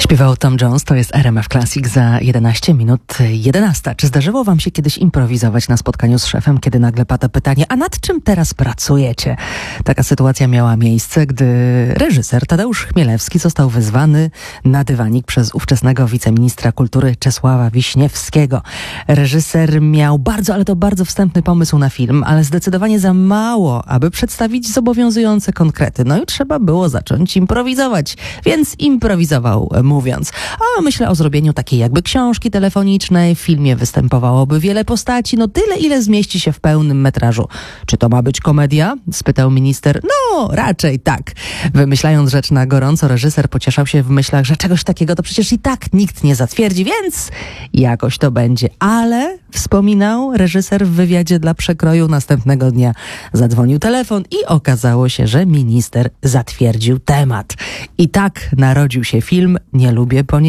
Śpiewał Tom Jones, to jest RMF Classic za 11 minut 11. Czy zdarzyło wam się kiedyś improwizować na spotkaniu z szefem, kiedy nagle pada pytanie, a nad czym teraz pracujecie? Taka sytuacja miała miejsce, gdy reżyser Tadeusz Chmielewski został wezwany na dywanik przez ówczesnego wiceministra kultury Czesława Wiśniewskiego. Reżyser miał bardzo, ale to bardzo wstępny pomysł na film, ale zdecydowanie za mało, aby przedstawić zobowiązujące konkrety. No i trzeba było zacząć improwizować, więc improwizował, mówiąc, myślę o zrobieniu takiej jakby książki telefonicznej, w filmie występowałoby wiele postaci, no tyle, ile zmieści się w pełnym metrażu. Czy to ma być komedia? Spytał minister. No, raczej tak. Wymyślając rzecz na gorąco, reżyser pocieszał się w myślach, że czegoś takiego to przecież i tak nikt nie zatwierdzi, więc jakoś to będzie. Ale, wspominał reżyser w wywiadzie dla Przekroju, następnego dnia zadzwonił telefon i okazało się, że minister zatwierdził temat. I tak narodził się film Nie lubię